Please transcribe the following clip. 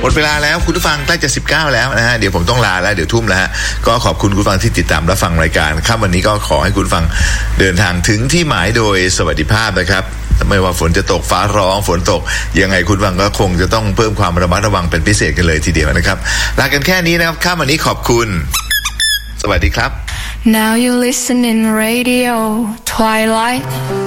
มดเวลาแล้วคุณผู้ฟังใกล้จะ19แล้วนะฮะเดี๋ยวผมต้องลาแล้วเดี๋ยวทุ่มแล้วฮะก็ขอบคุณคุณผู้ฟังที่ติดตามรับฟังรายการครับวันนี้ก็ขอให้คุณผู้ฟังเดินทางถึงที่หมายโดยสวัสดิภาพนะครับไม่ว่าฝนจะตกฟ้าร้องฝนตกยังไงคุณฟังก็คงจะต้องเพิ่มความระมัดระวังเป็นพิเศษกันเลยทีเดียวนะครับลากันแค่นี้นะครับค่ำวันนี้ขอบคุณสวัสดีครับ Now you're listening radio Twilight